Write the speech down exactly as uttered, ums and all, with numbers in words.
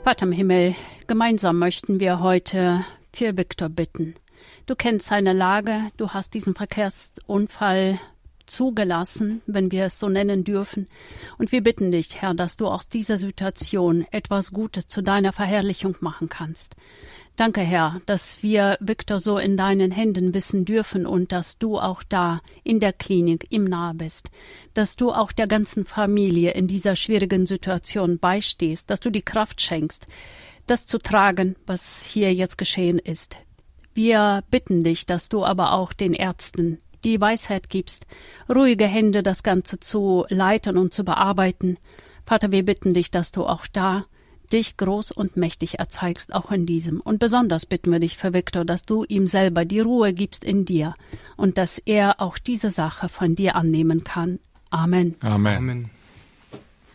Vater im Himmel, gemeinsam möchten wir heute für Viktor bitten. Du kennst seine Lage, du hast diesen Verkehrsunfall zugelassen, wenn wir es so nennen dürfen. Und wir bitten dich, Herr, dass du aus dieser Situation etwas Gutes zu deiner Verherrlichung machen kannst. Danke, Herr, dass wir Viktor so in deinen Händen wissen dürfen und dass du auch da in der Klinik ihm nahe bist, dass du auch der ganzen Familie in dieser schwierigen Situation beistehst, dass du die Kraft schenkst, das zu tragen, was hier jetzt geschehen ist. Wir bitten dich, dass du aber auch den Ärzten die Weisheit gibst, ruhige Hände das Ganze zu leiten und zu bearbeiten. Vater, wir bitten dich, dass du auch da dich groß und mächtig erzeigst, auch in diesem. Und besonders bitten wir dich für Viktor, dass du ihm selber die Ruhe gibst in dir und dass er auch diese Sache von dir annehmen kann. Amen. Amen. Amen.